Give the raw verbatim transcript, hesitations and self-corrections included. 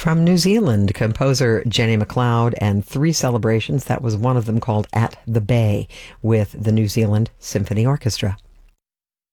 From New Zealand, composer Jenny McLeod and three celebrations. That was one of them, called At the Bay, with the New Zealand Symphony Orchestra.